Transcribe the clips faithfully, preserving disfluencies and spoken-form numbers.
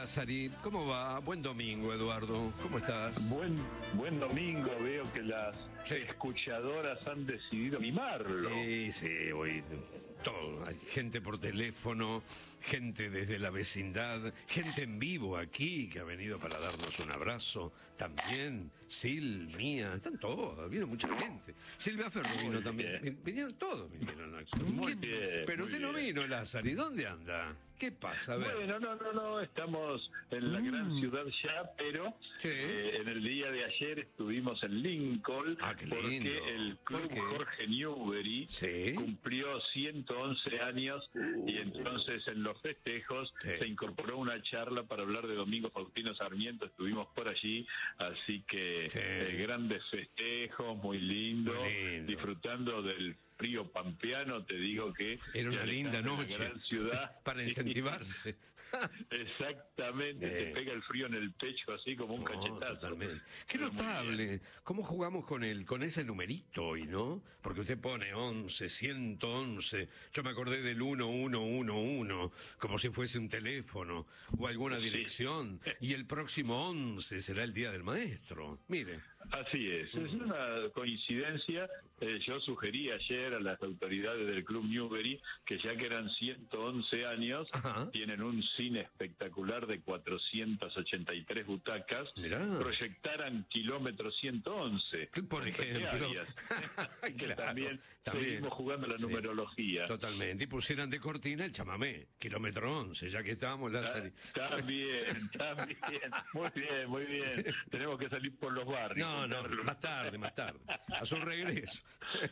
Lázari, ¿cómo va? Buen domingo, Eduardo. ¿Cómo estás? Buen, buen domingo, veo que las Sí. escuchadoras han decidido mimarlo. Sí, sí, voy. Todo. Hay gente por teléfono, gente desde la vecindad, gente en vivo aquí que ha venido para darnos un abrazo. También, Sil, Mía, están todos, vino mucha gente. Silvia Ferro vino Muy también. bien. Vin- Vinieron todos, vinieron aquí. Muy ¿Qué- bien, Pero muy usted no bien. vino, Lázari. ¿Dónde anda? ¿Qué pasa? A ver. Bueno, no, no, no, estamos en la gran ciudad ya, pero Sí. eh, en el día de ayer estuvimos en Lincoln Ah, qué porque lindo. el ¿Por club qué? Jorge Newbery Sí. cumplió ciento once años y entonces en los festejos Sí. se incorporó una charla para hablar de Domingo Faustino Sarmiento, estuvimos por allí, así que Sí. eh, grandes festejos, muy lindo, Muy lindo. disfrutando del frío pampeano, te digo que Era una ya linda estando en la noche gran ciudad para incentivarse. Exactamente, Eh. te pega el frío en el pecho así como un No, cachetazo. totalmente. Qué Pero muy bien. notable. ¿Cómo jugamos con el, con ese numerito hoy, no? Porque usted pone once, ciento once. Yo me acordé del uno uno uno uno, como si fuese un teléfono o alguna Sí. dirección. Y el próximo once será el Día del Maestro. Mire. Así es, es una coincidencia. Eh, yo sugerí ayer a las autoridades del Club Newbery que ya que eran ciento once años, Ajá. tienen un cine espectacular de cuatrocientas ochenta y tres butacas, Mirá. proyectaran kilómetro ciento once. Por en ejemplo. Peñarias. que Claro, también, también. seguimos jugando la Sí. numerología. Totalmente. Y pusieran de cortina el chamamé, kilómetro once, ya que estábamos, Lázari. También, también. Muy bien, muy bien. Tenemos que salir por los barrios. No, no, Carlos. más tarde, más tarde. A su regreso.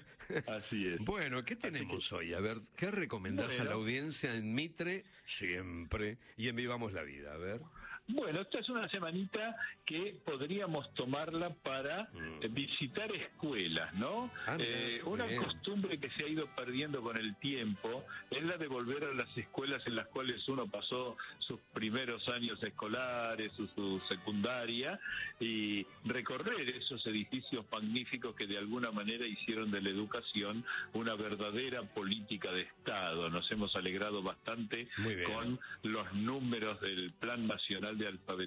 Así es. Bueno, ¿qué tenemos hoy? A ver, ¿qué recomendás Bueno. a la audiencia en Mitre? Siempre. Y en Vivamos la Vida, a ver. Bueno, esta es una semanita que podríamos tomarla para Mm. eh, visitar escuelas, ¿no? Ah, mirá, Eh, muy una bien. costumbre que se ha ido perdiendo con el tiempo es la de volver a las escuelas en las cuales uno pasó sus primeros años escolares, su, su secundaria, y recorrer esos edificios magníficos que de alguna manera hicieron de la educación una verdadera política de Estado. Nos hemos alegrado bastante Muy bien. con los números del Plan Nacional de Alfabetización